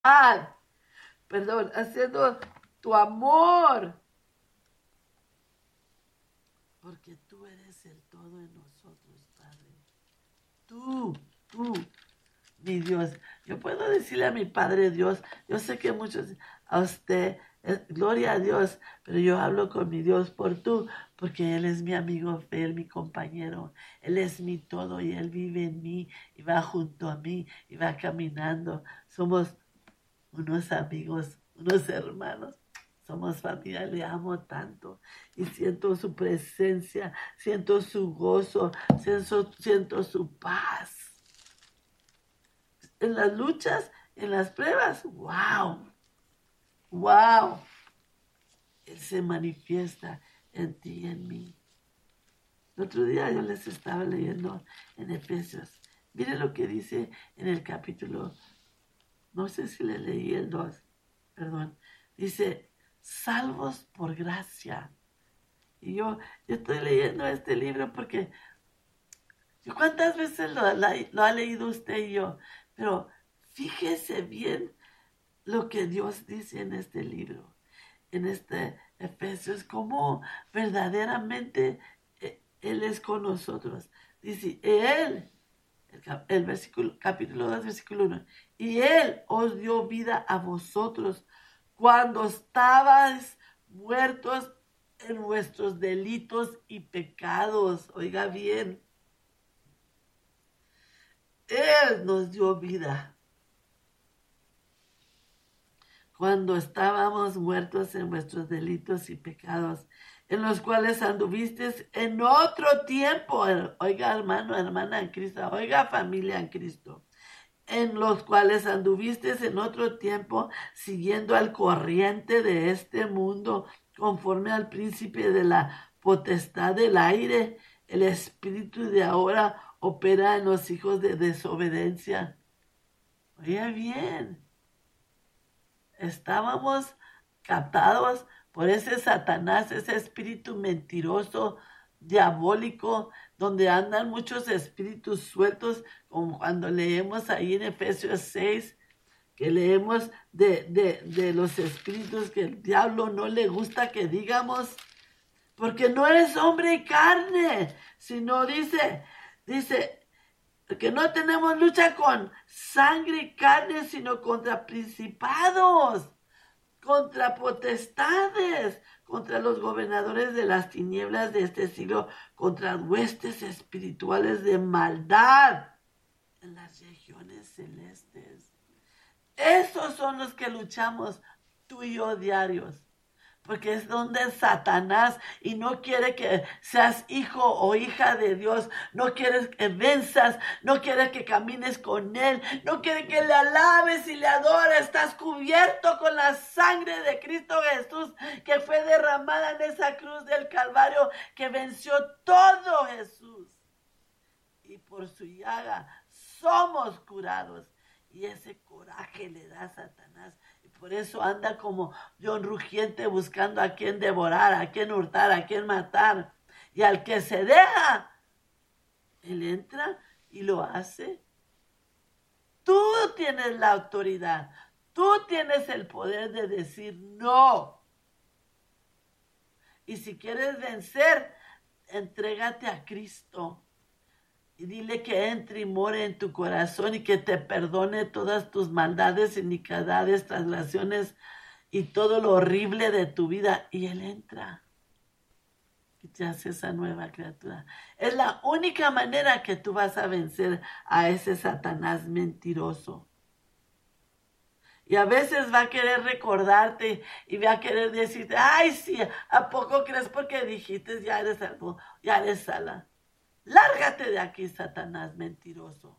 haciendo tu amor. Porque tú eres el todo en nosotros, Padre. Tú, mi Dios. Yo puedo decirle a mi Padre Dios, yo sé que muchos, a usted, gloria a Dios, pero yo hablo con mi Dios por tú, porque Él es mi amigo fiel, mi compañero. Él es mi todo y Él vive en mí y va junto a mí y va caminando. Somos unos amigos, unos hermanos. Somos familia, le amo tanto y siento su presencia, siento su gozo, siento su paz. En las luchas, en las pruebas, wow, wow, Él se manifiesta en ti y en mí. El otro día yo les estaba leyendo en Efesios. Mire lo que dice en el capítulo, no sé si le leí el 2, perdón. Dice, salvos por gracia. Y yo estoy leyendo este libro porque ¿cuántas veces lo ha leído usted y yo? Pero fíjese bien lo que Dios dice en este libro, en este Efesios, cómo verdaderamente Él es con nosotros. Dice, el versículo, capítulo 2, versículo 1, y Él os dio vida a vosotros cuando estabais muertos en vuestros delitos y pecados. Oiga bien, Él nos dio vida cuando estábamos muertos en vuestros delitos y pecados, en los cuales anduvisteis en otro tiempo. Oiga, hermano, hermana en Cristo, oiga, familia en Cristo, en los cuales anduvisteis en otro tiempo, siguiendo al corriente de este mundo, conforme al príncipe de la potestad del aire, el espíritu de ahora opera en los hijos de desobediencia. Oiga bien, estábamos captados por ese Satanás, ese espíritu mentiroso, diabólico, donde andan muchos espíritus sueltos, como cuando leemos ahí en Efesios 6, que leemos de los espíritus que el diablo no le gusta que digamos, porque no es hombre y carne, sino dice, que no tenemos lucha con sangre y carne, sino contra principados, contra potestades, contra los gobernadores de las tinieblas de este siglo, contra huestes espirituales de maldad en las regiones celestes. Esos son los que luchamos tú y yo diarios. Porque es donde Satanás y no quiere que seas hijo o hija de Dios, no quiere que venzas, no quiere que camines con Él, no quiere que le alabes y le adores. Estás cubierto con la sangre de Cristo Jesús que fue derramada en esa cruz del Calvario, que venció todo Jesús. Y por su llaga somos curados. Y ese coraje le da a Satanás. Y por eso anda como león rugiente buscando a quien devorar, a quien hurtar, a quien matar. Y al que se deja, él entra y lo hace. Tú tienes la autoridad. Tú tienes el poder de decir no. Y si quieres vencer, entrégate a Cristo. Y dile que entre y more en tu corazón y que te perdone todas tus maldades, iniquidades, transgresiones y todo lo horrible de tu vida. Y Él entra y te hace esa nueva criatura. Es la única manera que tú vas a vencer a ese Satanás mentiroso. Y a veces va a querer recordarte y va a querer decirte, ay, sí, ¿a poco crees porque dijiste ya eres salvo, ya eres sala? Lárgate de aquí, Satanás mentiroso.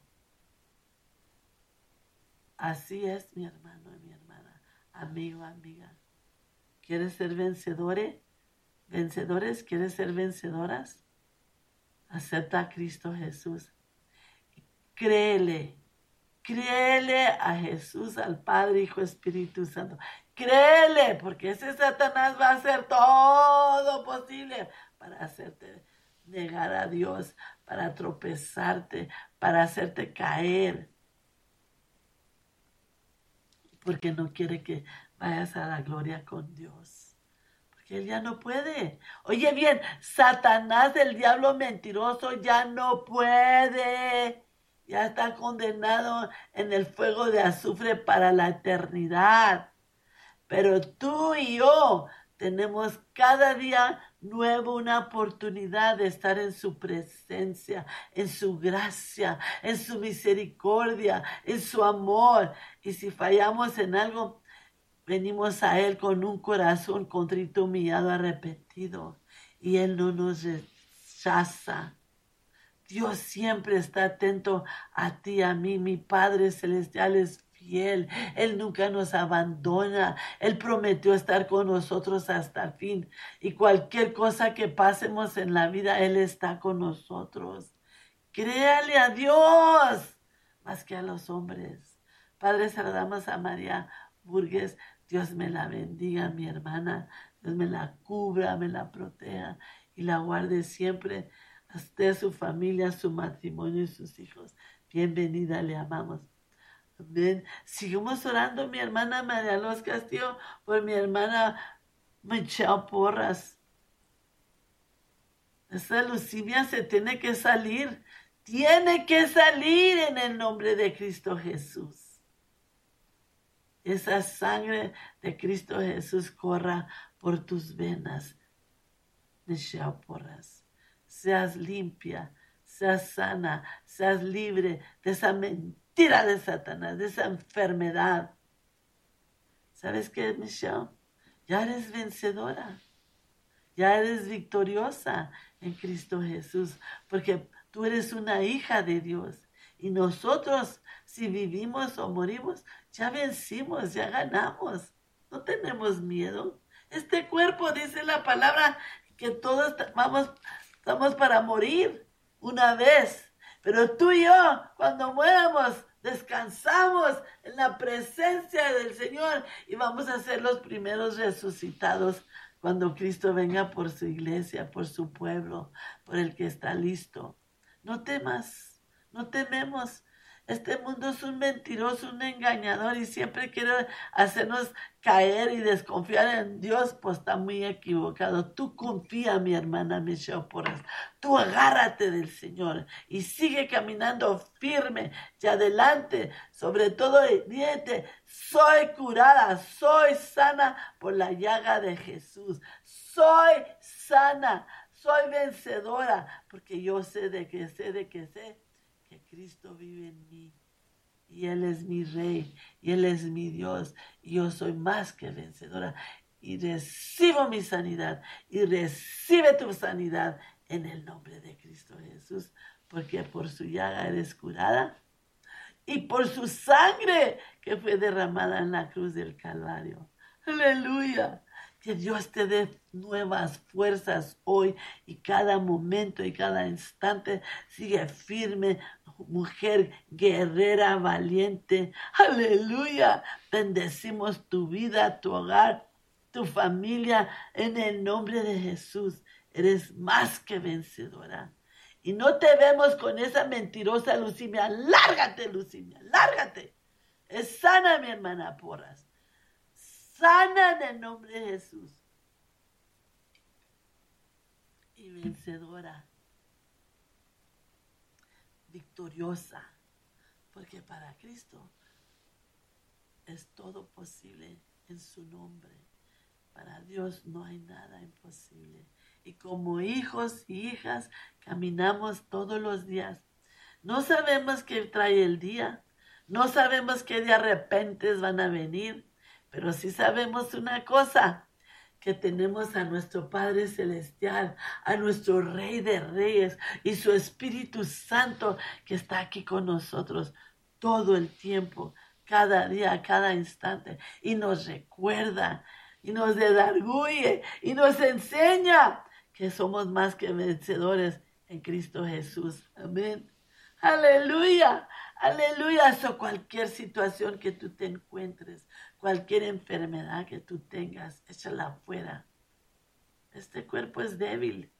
Así es, mi hermano y mi hermana, amigo, amiga. ¿Quieres ser vencedores? ¿Vencedores? ¿Quieres ser vencedoras? Acepta a Cristo Jesús. Créele. Créele a Jesús, al Padre, Hijo, Espíritu Santo. Créele, porque ese Satanás va a hacer todo posible para hacerte negar a Dios, para tropezarte, para hacerte caer. porque no quiere que vayas a la gloria con Dios. Porque Él ya no puede. Oye bien, Satanás, el diablo mentiroso, ya no puede. Ya está condenado en el fuego de azufre para la eternidad. Pero tú y yo tenemos cada día nuevo una oportunidad de estar en su presencia, en su gracia, en su misericordia, en su amor. Y si fallamos en algo, venimos a Él con un corazón contrito, humillado, arrepentido. Y Él no nos rechaza. Dios siempre está atento a ti, a mí. Mi Padre Celestial es fiel. Él nunca nos abandona. Él prometió estar con nosotros hasta el fin. Y cualquier cosa que pasemos en la vida, Él está con nosotros. Créale a Dios más que a los hombres. Padre, saludamos a María Burgues. Dios me la bendiga, mi hermana. Dios me la cubra, me la proteja y la guarde siempre. A usted, su familia, su matrimonio y sus hijos. Bienvenida, le amamos. Amén. Seguimos orando, mi hermana María Los Castillo, por mi hermana Michelle Porras. Esa leucemia se tiene que salir. Tiene que salir en el nombre de Cristo Jesús. Esa sangre de Cristo Jesús corra por tus venas, Michelle Porras. Seas limpia, seas sana, seas libre de esa mentira de Satanás, de esa enfermedad. ¿Sabes qué, Michelle? Ya eres vencedora, ya eres victoriosa en Cristo Jesús, porque tú eres una hija de Dios. Y nosotros, si vivimos o morimos, ya vencimos, ya ganamos. No tenemos miedo. Este cuerpo, dice la palabra, que todos estamos para morir una vez. Pero tú y yo, cuando muéramos, descansamos en la presencia del Señor y vamos a ser los primeros resucitados cuando Cristo venga por su iglesia, por su pueblo, por el que está listo. No temas, no tememos. Este mundo es un mentiroso, un engañador y siempre quiere hacernos caer y desconfiar en Dios, pues está muy equivocado. Tú confía, mi hermana Michelle Porras. Tú agárrate del Señor y sigue caminando firme y adelante. Sobre todo, diente, soy curada, soy sana por la llaga de Jesús. Soy sana, soy vencedora, porque yo sé que Cristo vive en mí. Y Él es mi Rey, y Él es mi Dios, y yo soy más que vencedora. Y recibo mi sanidad, y recibe tu sanidad en el nombre de Cristo Jesús, porque por su llaga eres curada, y por su sangre que fue derramada en la cruz del Calvario. Aleluya. Que Dios te dé nuevas fuerzas hoy y cada momento y cada instante. Sigue firme, mujer guerrera, valiente. Aleluya. Bendecimos tu vida, tu hogar, tu familia en el nombre de Jesús. Eres más que vencedora. Y no te vemos con esa mentirosa leucemia. Lárgate, leucemia, lárgate. Es sana, mi hermana Porras. Sana en el nombre de Jesús. Y vencedora. Victoriosa. Porque para Cristo es todo posible en su nombre. Para Dios no hay nada imposible. Y como hijos y hijas caminamos todos los días. No sabemos qué trae el día. No sabemos qué de repente van a venir. Pero sí sabemos una cosa, que tenemos a nuestro Padre Celestial, a nuestro Rey de Reyes y su Espíritu Santo que está aquí con nosotros todo el tiempo, cada día, cada instante. Y nos recuerda, y nos redarguye, y nos enseña que somos más que vencedores en Cristo Jesús. Amén. Aleluya, aleluya. So, cualquier situación que tú te encuentres, cualquier enfermedad que tú tengas, échala afuera. Este cuerpo es débil,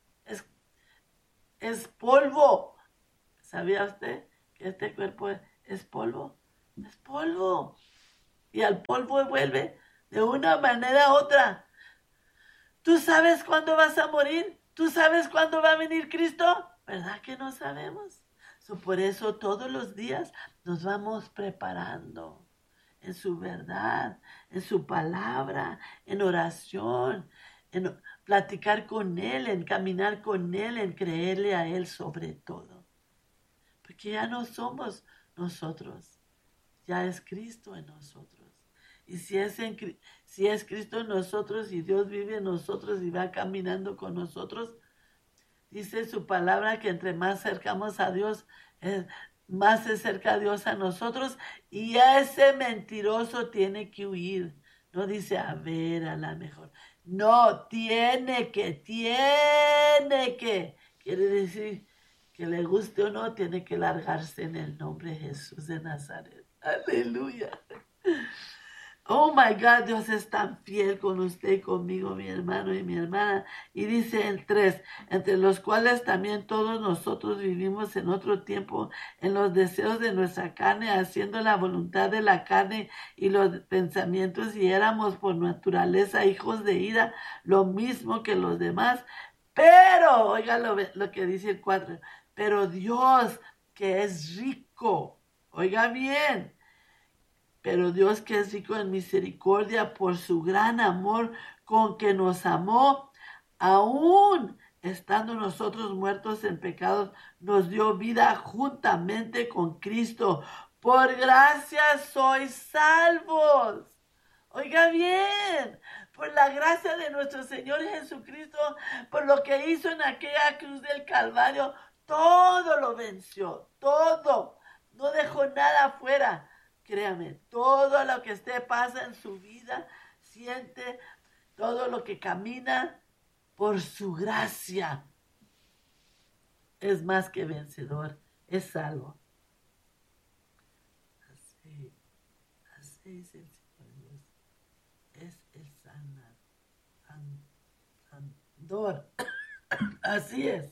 es polvo. ¿Sabía usted que este cuerpo es polvo? Es polvo. y al polvo vuelve de una manera u otra. ¿Tú sabes cuándo vas a morir? ¿Tú sabes cuándo va a venir Cristo? ¿Verdad que no sabemos? Por eso todos los días nos vamos preparando en su verdad, en su palabra, en oración, en platicar con Él, en caminar con Él, en creerle a Él sobre todo. Porque ya no somos nosotros, ya es Cristo en nosotros. Y si es Cristo en nosotros y Dios vive en nosotros y va caminando con nosotros, dice su palabra que entre más cercamos a Dios, más se acerca a Dios a nosotros y a ese mentiroso tiene que huir. No dice, a ver, a la mejor. No, tiene que. Quiere decir que le guste o no, tiene que largarse en el nombre de Jesús de Nazaret. Aleluya. Oh my God, Dios es tan fiel con usted y conmigo, mi hermano y mi hermana. Y dice el 3, entre los cuales también todos nosotros vivimos en otro tiempo en los deseos de nuestra carne, haciendo la voluntad de la carne y los pensamientos, y éramos por naturaleza hijos de ira, lo mismo que los demás. Pero, oiga lo que dice el 4, pero Dios que es rico, oiga bien. Pero Dios que es rico en misericordia por su gran amor con que nos amó, aún estando nosotros muertos en pecados, nos dio vida juntamente con Cristo. Por gracia sois salvos. Oiga bien, por la gracia de nuestro Señor Jesucristo, por lo que hizo en aquella cruz del Calvario, todo lo venció, todo. No dejó nada afuera. Créame, todo lo que usted pasa en su vida, siente, todo lo que camina, por su gracia, es más que vencedor, es salvo. Así es el Señor Dios, es el sanador. Así es.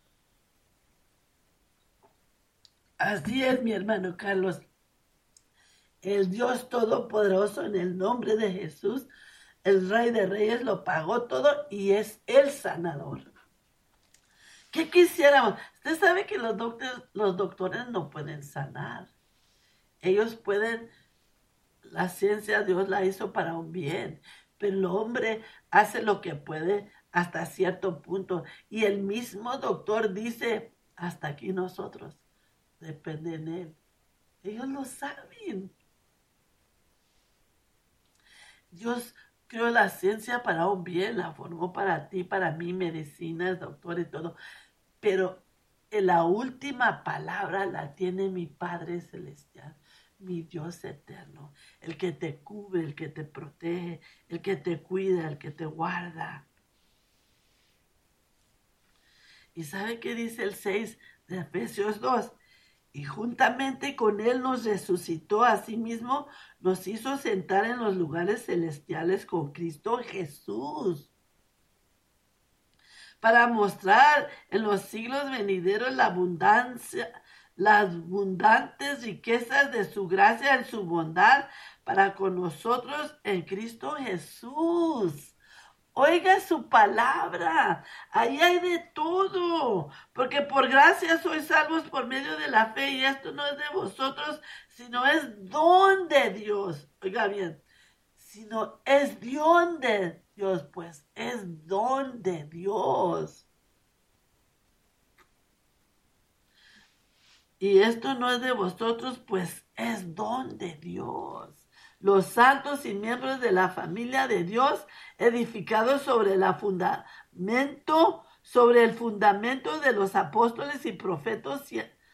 Así es, mi hermano Carlos. El Dios Todopoderoso, en el nombre de Jesús, el Rey de Reyes, lo pagó todo y es el sanador. ¿Qué quisiéramos? Usted sabe que los doctores no pueden sanar. Ellos pueden, la ciencia Dios la hizo para un bien, pero el hombre hace lo que puede hasta cierto punto. Y el mismo doctor dice, hasta aquí nosotros, depende de él. Ellos lo saben. Dios creó la ciencia para un bien, la formó para ti, para mí, medicinas, doctor y todo. Pero la última palabra la tiene mi Padre Celestial, mi Dios eterno, el que te cubre, el que te protege, el que te cuida, el que te guarda. ¿Y sabe qué dice el 6 de Efesios 2? Y juntamente con Él nos resucitó a sí mismo, nos hizo sentar en los lugares celestiales con Cristo Jesús, para mostrar en los siglos venideros la abundancia, las abundantes riquezas de su gracia en su bondad para con nosotros en Cristo Jesús. Oiga su palabra, ahí hay de todo, porque por gracia sois salvos por medio de la fe, y esto no es de vosotros, sino es don de Dios. Oiga bien, sino es don de Dios, pues es don de Dios. Y esto no es de vosotros, pues es don de Dios. Los santos y miembros de la familia de Dios, edificados sobre el fundamento de los apóstoles y profetas,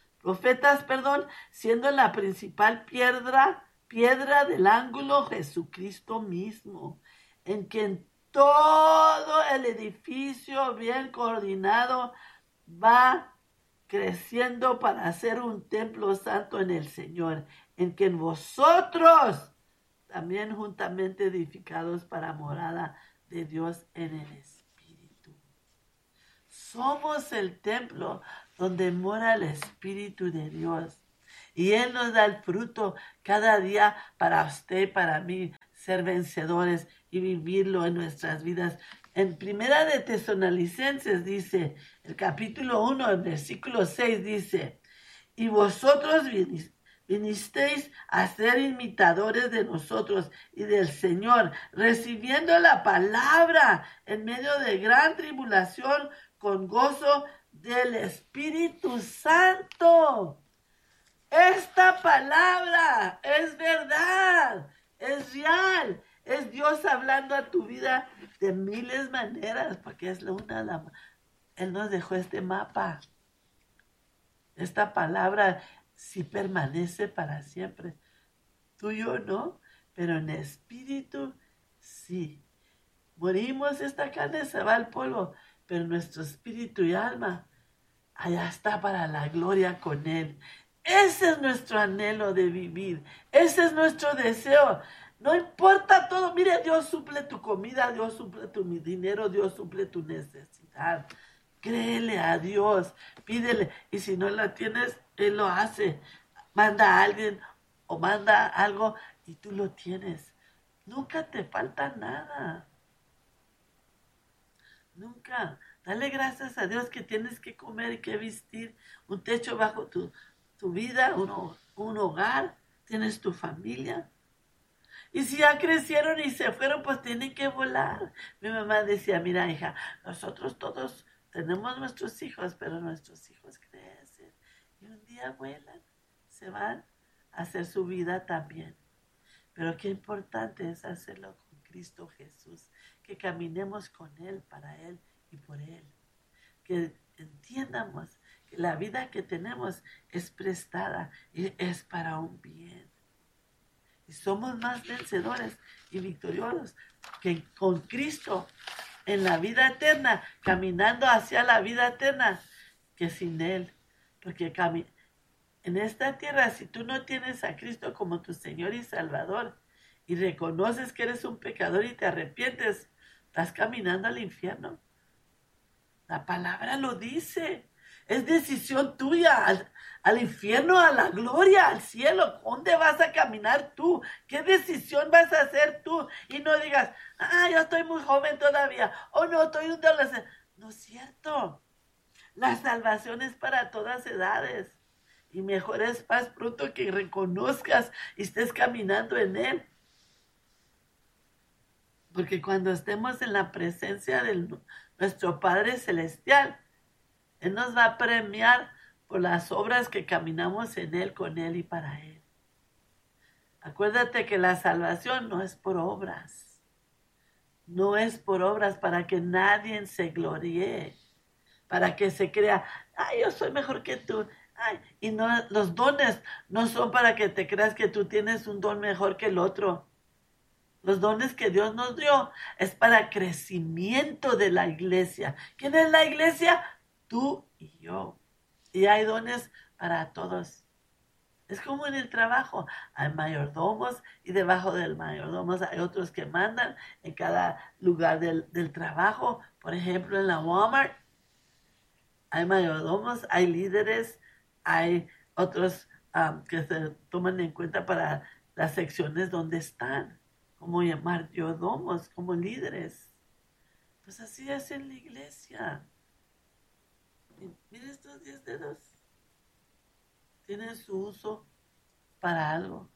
siendo la principal piedra del ángulo Jesucristo mismo, en quien todo el edificio bien coordinado va creciendo para hacer un templo santo en el Señor, en quien vosotros también juntamente edificados para morada de Dios en el Espíritu. Somos el templo donde mora el Espíritu de Dios. Y Él nos da el fruto cada día para usted y para mí ser vencedores y vivirlo en nuestras vidas. En Primera de Tesalonicenses dice, el capítulo 1, el versículo 6 dice, y vosotros vinisteis a ser imitadores de nosotros y del Señor, recibiendo la palabra en medio de gran tribulación con gozo del Espíritu Santo. Esta palabra es verdad, es real, es Dios hablando a tu vida de miles maneras, porque es Él nos dejó este mapa. Esta palabra sí permanece para siempre. Tuyo no, pero en espíritu sí. Morimos, esta carne se va al polvo, pero nuestro espíritu y alma allá está para la gloria con Él. Ese es nuestro anhelo de vivir. Ese es nuestro deseo. No importa todo. Mire, Dios suple tu comida, Dios suple tu dinero, Dios suple tu necesidad. Créele a Dios, pídele. Y si no la tienes, Él lo hace. Manda a alguien o manda algo y tú lo tienes. Nunca te falta nada. Nunca. Dale gracias a Dios que tienes que comer y que vestir, un techo bajo tu vida, un hogar, tienes tu familia. Y si ya crecieron y se fueron, pues tienen que volar. Mi mamá decía, mira hija, nosotros todos tenemos nuestros hijos, pero nuestros hijos crecen y un día vuelan, se van a hacer su vida también. Pero qué importante es hacerlo con Cristo Jesús, que caminemos con Él, para Él y por Él. Que entiendamos que la vida que tenemos es prestada y es para un bien. Y somos más vencedores y victoriosos que con Cristo en la vida eterna, caminando hacia la vida eterna, que sin Él. Porque en esta tierra, si tú no tienes a Cristo como tu Señor y Salvador, y reconoces que eres un pecador y te arrepientes, estás caminando al infierno. La palabra lo dice. Es decisión tuya, al infierno, a la gloria, al cielo. ¿Dónde vas a caminar tú? ¿Qué decisión vas a hacer tú? Y no digas, yo estoy muy joven todavía, o no, estoy un adolescente. No es cierto. La salvación es para todas edades. Y mejor es más pronto que reconozcas y estés caminando en Él. Porque cuando estemos en la presencia de nuestro Padre Celestial, Él nos va a premiar por las obras que caminamos en Él, con Él y para Él. Acuérdate que la salvación no es por obras. No es por obras para que nadie se gloríe, para que se crea, yo soy mejor que tú. Y no, los dones no son para que te creas que tú tienes un don mejor que el otro. Los dones que Dios nos dio es para crecimiento de la iglesia. ¿Quién es la iglesia? Tú y yo. Y hay dones para todos. Es como en el trabajo. Hay mayordomos y debajo del mayordomos hay otros que mandan en cada lugar del trabajo. Por ejemplo, en la Walmart hay mayordomos, hay líderes, hay otros que se toman en cuenta para las secciones donde están, como mayordomos, como líderes. Pues así es en la iglesia. Mira estos 10 dedos. Tienen su uso para algo.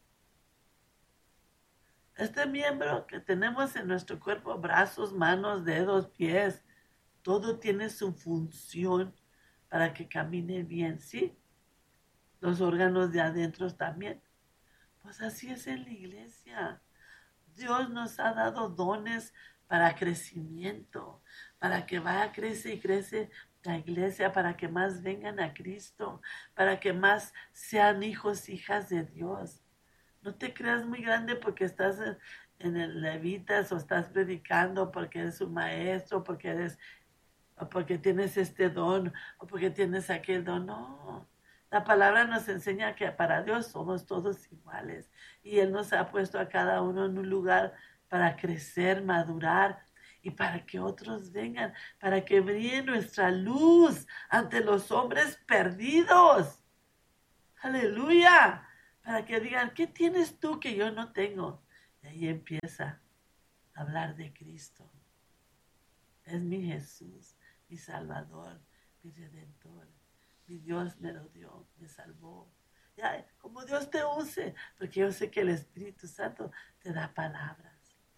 Este miembro que tenemos en nuestro cuerpo, brazos, manos, dedos, pies, todo tiene su función para que camine bien, ¿sí? Los órganos de adentro también. Pues así es en la iglesia. Dios nos ha dado dones para crecimiento, para que vaya, crece y crece la iglesia, para que más vengan a Cristo, para que más sean hijos, hijas de Dios. No te creas muy grande porque estás en el levitas o estás predicando, porque eres un maestro, o porque tienes este don, o porque tienes aquel don. No. La palabra nos enseña que para Dios somos todos iguales y Él nos ha puesto a cada uno en un lugar para crecer, madurar y para que otros vengan, para que brille nuestra luz ante los hombres perdidos. Aleluya. Para que digan, ¿qué tienes tú que yo no tengo? Y ahí empieza a hablar de Cristo. Es mi Jesús, mi Salvador, mi Redentor. Mi Dios me lo dio, me salvó. Ya, como Dios te use, porque yo sé que el Espíritu Santo te da palabras.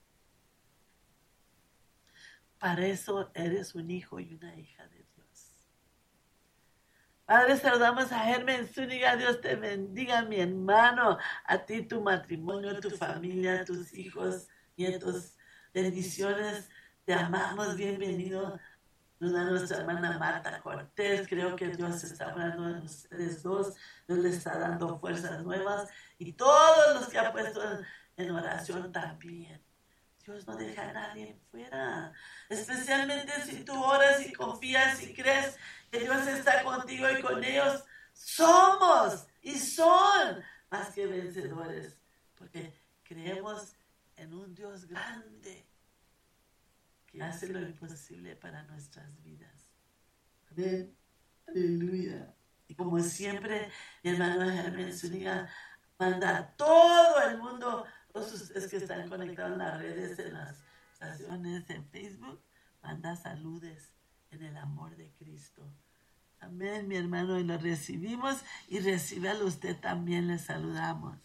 Para eso eres un hijo y una hija de Dios. Padre, saludamos a Germen Zúñiga. Dios te bendiga, mi hermano. A ti, tu matrimonio, tu familia, tus hijos, nietos. Bendiciones. Te amamos. Bienvenido. Nos da nuestra hermana Marta Cortés. Creo que Dios está hablando de ustedes dos. Dios les está dando fuerzas nuevas. Y todos los que ha puesto en oración también. Dios no deja a nadie fuera. Especialmente si tú oras y confías y crees que Dios está contigo y con ellos. Somos y son más que vencedores. Porque creemos en un Dios grande que hace lo imposible para nuestras vidas. Amén. Aleluya. Y como siempre, mi hermano Germán Zúñiga manda a todo el mundo, todos ustedes que están conectados en las redes, en las estaciones, en Facebook, manda saludes en el amor de Cristo. Amén, mi hermano, y lo recibimos y recíbalo usted también, le saludamos.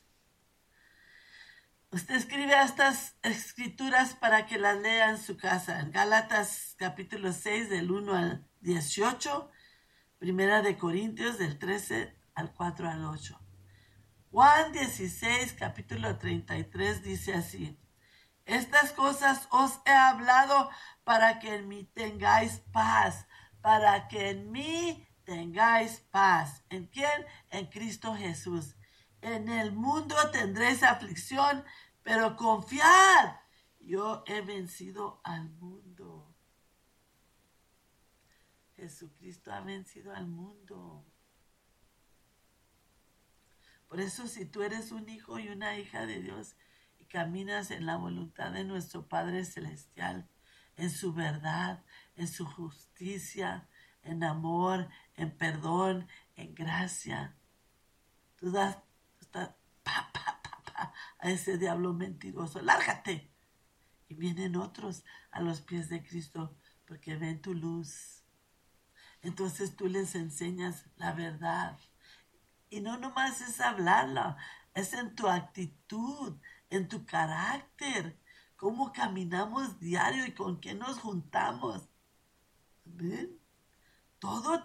Usted escribe estas escrituras para que las lea en su casa. En Gálatas capítulo 6 del 1 al 18, Primera de Corintios del 13 al 4 al 8. Juan 16 capítulo 33 dice así: estas cosas os he hablado para que en mí tengáis paz, para que en mí tengáis paz. ¿En quién? En Cristo Jesús. En el mundo tendréis aflicción, pero confiad, yo he vencido al mundo. Jesucristo ha vencido al mundo. Por eso, si tú eres un hijo y una hija de Dios y caminas en la voluntad de nuestro Padre Celestial, en su verdad, en su justicia, en amor, en perdón, en gracia, tú das a ese diablo mentiroso, lárgate. Y vienen otros a los pies de Cristo porque ven tu luz. Entonces tú les enseñas la verdad. Y no nomás es hablarla, es en tu actitud, en tu carácter, cómo caminamos diario y con quién nos juntamos. ¿Ven? Todo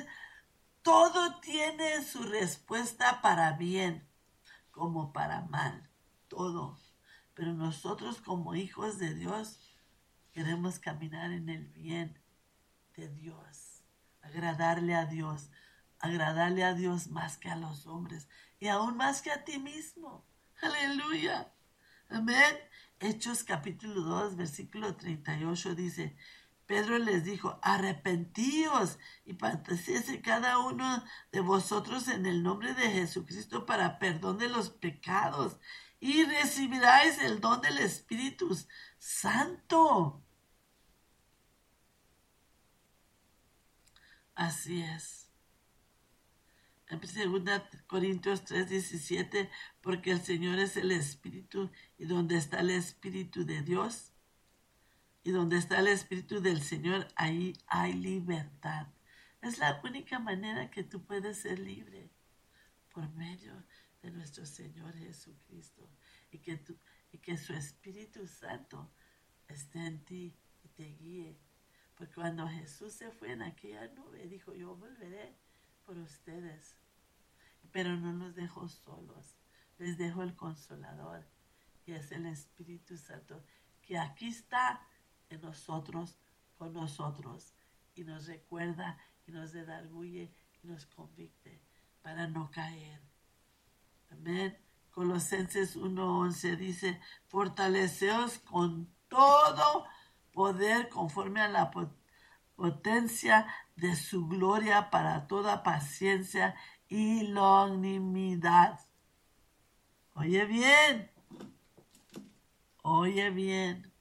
tiene su respuesta para bien como para mal, todo. Pero nosotros como hijos de Dios queremos caminar en el bien de Dios, agradarle a Dios más que a los hombres y aún más que a ti mismo. Aleluya. Amén. Hechos capítulo 2, versículo 38 dice: Pedro les dijo: arrepentíos y bautícese cada uno de vosotros en el nombre de Jesucristo para perdón de los pecados y recibiráis el don del Espíritu Santo. Así es. En 2 Corintios 3:17, porque el Señor es el Espíritu, y donde está el Espíritu de Dios, y donde está el Espíritu del Señor, ahí hay libertad. Es la única manera que tú puedes ser libre, por medio de nuestro Señor Jesucristo, y que su Espíritu Santo esté en ti y te guíe. Porque cuando Jesús se fue en aquella nube, dijo: yo volveré por ustedes. Pero no los dejo solos, les dejo el Consolador, que es el Espíritu Santo, que aquí está en nosotros, con nosotros, y nos recuerda, y nos redarguye, y nos convicte para no caer. Amén. Colosenses 1:11 dice: fortaleceos con todo poder conforme a la potencia de su gloria para toda paciencia y longanimidad. Oye bien, oye bien.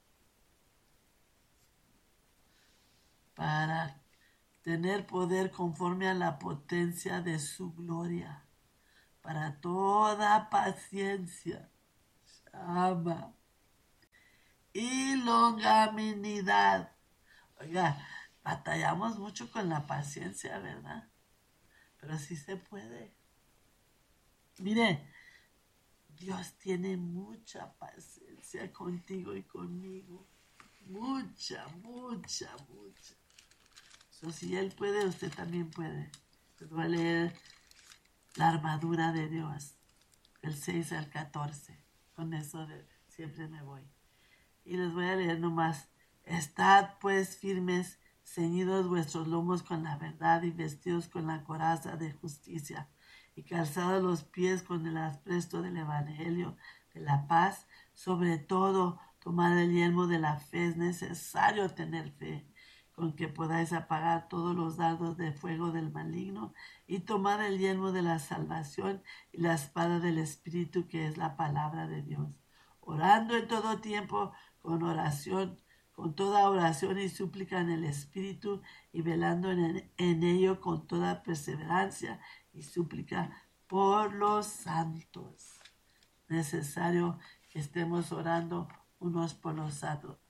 Para tener poder conforme a la potencia de su gloria. para toda paciencia, ama y longanimidad. Oiga, batallamos mucho con la paciencia, ¿verdad? Pero sí se puede. Mire, Dios tiene mucha paciencia contigo y conmigo. Mucha. Si Él puede, usted también puede. Les voy a leer la armadura de Dios, del 6 al 14. Con eso siempre me voy. Y les voy a leer nomás. Estad pues firmes, ceñidos vuestros lomos con la verdad y vestidos con la coraza de justicia y calzados los pies con el apresto del evangelio de la paz. Sobre todo, tomad el yelmo de la fe. Es necesario tener fe con que podáis apagar todos los dardos de fuego del maligno, y tomar el yelmo de la salvación y la espada del Espíritu, que es la palabra de Dios, orando en todo tiempo con oración, con toda oración y súplica en el Espíritu, y velando en ello con toda perseverancia y súplica por los santos. Necesario que estemos orando unos por los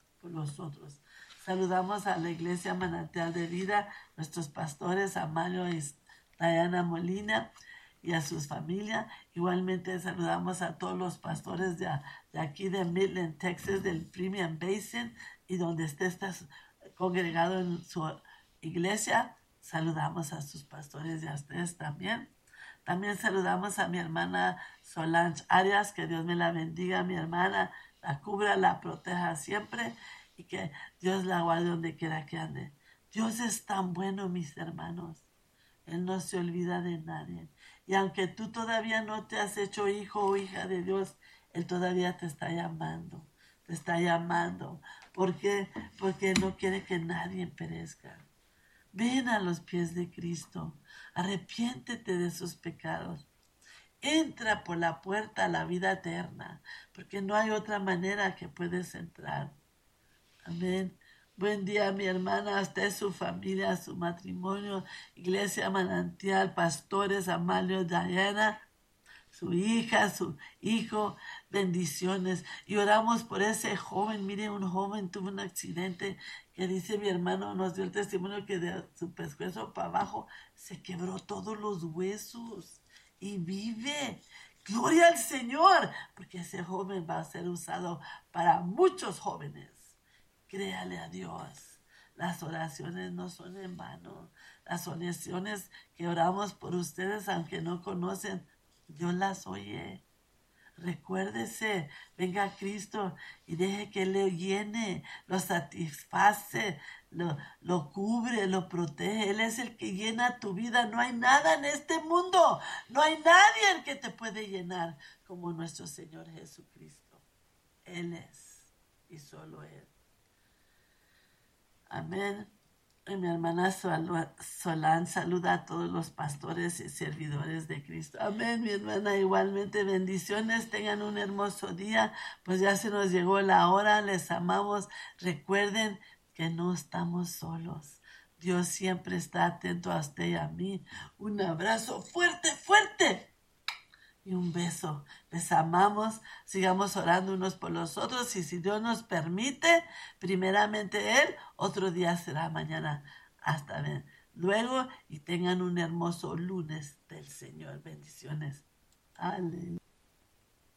otros. Saludamos a la Iglesia Manantial de Vida, nuestros pastores Amalio y Diana Molina y a sus familias. Igualmente saludamos a todos los pastores de aquí de Midland, Texas, del Permian Basin, y donde estás congregado en su iglesia. Saludamos a sus pastores y a ustedes también. También saludamos a mi hermana Solange Arias, que Dios me la bendiga, mi hermana, la cubra, la proteja siempre, y que Dios la guarde donde quiera que ande. Dios es tan bueno, mis hermanos. Él no se olvida de nadie. Y aunque tú todavía no te has hecho hijo o hija de Dios, Él todavía te está llamando. Te está llamando. ¿Por qué? Porque Él no quiere que nadie perezca. Ven a los pies de Cristo. Arrepiéntete de sus pecados. Entra por la puerta a la vida eterna, porque no hay otra manera que puedes entrar. Amén. Buen día, mi hermana, a usted, su familia, su matrimonio, Iglesia Manantial, pastores, Amalio, Diana, su hija, su hijo, bendiciones. Y oramos por ese joven. Mire, un joven tuvo un accidente que dice mi hermano, nos dio el testimonio que de su pescuezo para abajo se quebró todos los huesos y vive. Gloria al Señor, porque ese joven va a ser usado para muchos jóvenes. Créale a Dios. Las oraciones no son en vano. Las oraciones que oramos por ustedes, aunque no conocen, Dios las oye. Recuérdese, venga a Cristo y deje que le llene, lo satisface, lo cubre, lo protege. Él es el que llena tu vida. No hay nada en este mundo, no hay nadie que te puede llenar como nuestro Señor Jesucristo. Él es y solo Él. Amén. Y mi hermana Solán saluda a todos los pastores y servidores de Cristo. Amén, mi hermana. Igualmente, bendiciones. Tengan un hermoso día. Pues ya se nos llegó la hora. Les amamos. Recuerden que no estamos solos. Dios siempre está atento a usted y a mí. Un abrazo fuerte, fuerte. Y un beso. Les amamos. Sigamos orando unos por los otros. Y si Dios nos permite, primeramente Él, otro día será mañana. Hasta luego, y tengan un hermoso lunes del Señor. Bendiciones. Aleluya.